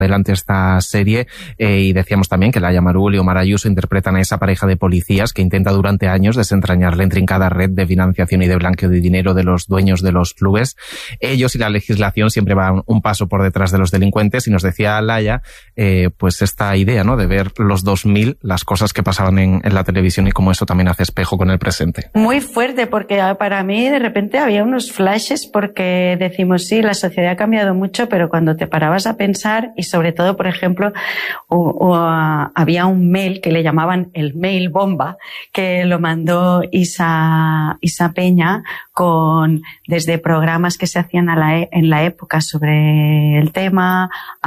adelante esta serie, y decíamos también que Laia Marul y Omar Ayuso interpretan a esa pareja de policías que intenta durante años desentrañar la intrincada red de financiación y de blanqueo de dinero de los dueños de los clubes. Ellos y la legislación siempre van un paso por detrás de los delincuentes, y nos decía Laia pues esta idea, ¿no?, de ver los 2000, las cosas que pasaban en la televisión y cómo eso también hace espejo con el presente. Muy fuerte, porque para mí de repente había unos flashes, porque decimos, sí, la sociedad ha cambiado mucho, pero cuando te parabas a pensar, y sobre todo, por ejemplo, había un mail que le llamaban el mail bomba, que lo mandó Isa Peña, desde programas que se hacían en la época sobre el tema,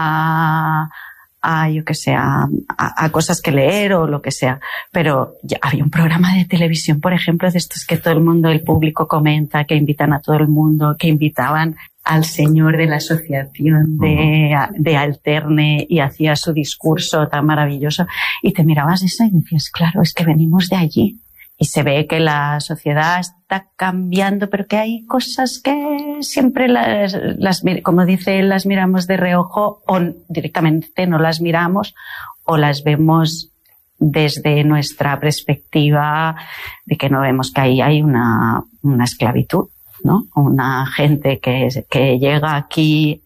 yo que sé, a cosas que leer o lo que sea. Pero ya había un programa de televisión, por ejemplo, de estos que todo el mundo, el público comenta, que invitan a todo el mundo, que invitaban al señor de la asociación de Alterne, y hacía su discurso tan maravilloso, y te mirabas eso y decías, claro, es que venimos de allí. Y se ve que la sociedad está cambiando, pero que hay cosas que siempre como dice él, las miramos de reojo, o directamente no las miramos, o las vemos desde nuestra perspectiva de que no vemos que ahí hay una esclavitud, ¿no? Una gente que llega aquí,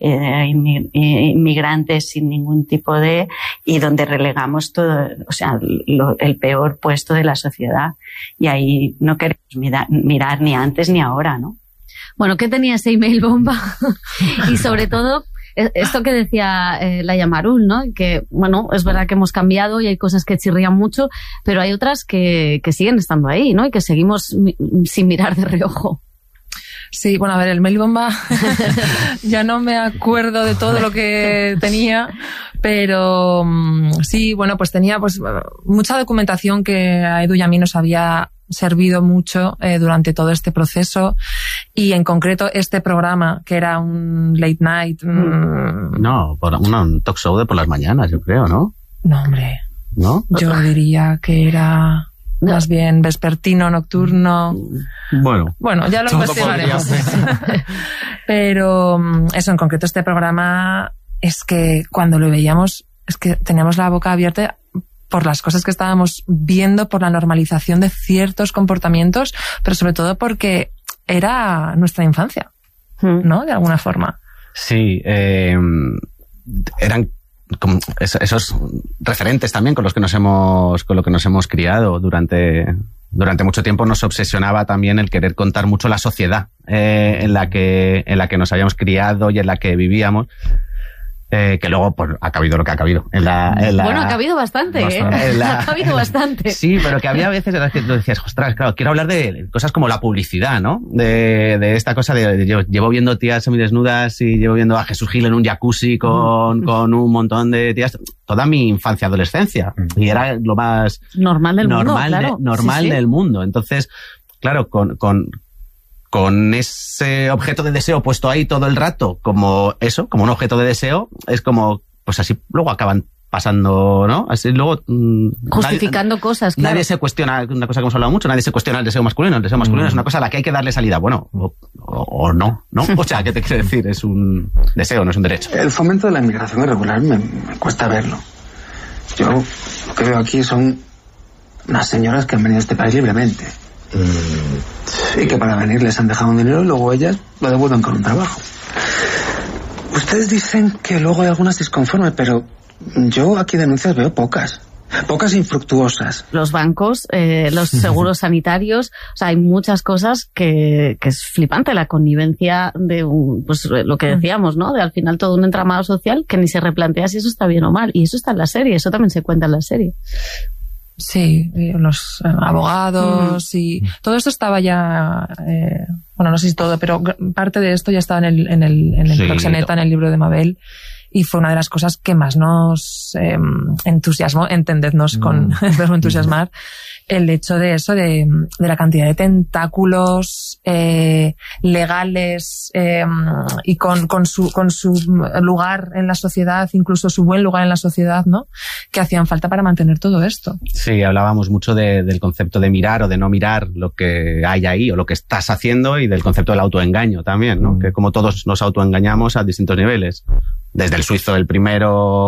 inmigrantes sin ningún tipo y donde relegamos todo, o sea, el peor puesto de la sociedad. Y ahí no queremos mirar ni antes ni ahora, ¿no? Bueno, ¿qué tenía ese email bomba? Y sobre todo, esto que decía Laia Marul, ¿no? Que, bueno, es verdad que hemos cambiado y hay cosas que chirrían mucho, pero hay otras que siguen estando ahí, ¿no? Y que seguimos sin mirar de reojo. Sí, bueno, a ver, el mail bomba ya no me acuerdo de todo lo que tenía, pero sí, bueno, pues tenía pues mucha documentación que a Edu y a mí nos había servido mucho durante todo este proceso, y en concreto este programa, que era un late night. No, un talk show de por las mañanas, yo creo, ¿no? No, hombre. ¿No? Yo diría que era más bien vespertino, nocturno. Bueno, ya lo investigaremos. Pero eso, en concreto este programa, es que cuando lo veíamos, es que teníamos la boca abierta por las cosas que estábamos viendo, por la normalización de ciertos comportamientos, pero sobre todo porque era nuestra infancia, ¿no? De alguna forma. Sí, eran como esos referentes también con lo que nos hemos criado durante mucho tiempo. Nos obsesionaba también el querer contar mucho la sociedad en la que nos habíamos criado y en la que vivíamos. Que luego pues ha cabido lo que ha cabido. Bueno, ha cabido bastante, ha cabido bastante. Sí, pero que había veces en las que tú decías, ostras, claro, quiero hablar de cosas como la publicidad, ¿no? De esta cosa de yo llevo viendo tías semidesnudas y llevo viendo a Jesús Gil en un jacuzzi con un montón de tías toda mi infancia, adolescencia. Y era lo más normal del mundo, claro. Normal del mundo. Entonces, claro, con ese objeto de deseo puesto ahí todo el rato, como un objeto de deseo, es como, pues así luego acaban pasando, ¿no? Así luego justificando cosas, claro. Nadie se cuestiona, una cosa que hemos hablado mucho, nadie se cuestiona el deseo masculino. El deseo masculino es una cosa a la que hay que darle salida, bueno, o no, ¿no? O sea, ¿qué te quiere decir? Es un deseo, no es un derecho. El fomento de la inmigración irregular me cuesta verlo. Yo lo que veo aquí son unas señoras que han venido a este país libremente. Y que para venir les han dejado un dinero y luego ellas lo devuelven con un trabajo. Ustedes dicen que luego hay algunas disconformes, pero yo aquí denuncias veo pocas infructuosas. Los bancos, los seguros sanitarios, o sea, hay muchas cosas que es flipante, la connivencia de pues lo que decíamos, ¿no? De al final todo un entramado social que ni se replantea si eso está bien o mal, y eso está en la serie, eso también se cuenta en la serie. Sí, los abogados y todo esto estaba ya, bueno, no sé si todo, pero parte de esto ya estaba en el Proxeneta, en el libro de Mabel, y fue una de las cosas que más nos entusiasmó, entendednos con el verbo entusiasmar, el hecho de eso, de la cantidad de tentáculos legales y con su lugar en la sociedad, incluso su buen lugar en la sociedad, ¿no? Que hacían falta para mantener todo esto. Sí, hablábamos mucho del concepto de mirar o de no mirar lo que hay ahí o lo que estás haciendo, y del concepto del autoengaño también, ¿no? Que como todos nos autoengañamos a distintos niveles. desde el suizo del primero